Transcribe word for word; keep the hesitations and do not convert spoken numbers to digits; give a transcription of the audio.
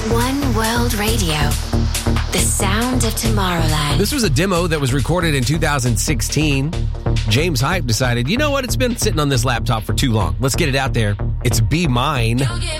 One World Radio. The sound of Tomorrowland. This was a demo that was recorded in two thousand sixteen. James Hype decided, you know what? It's been sitting on this laptop for too long. Let's get it out there. It's Be Mine.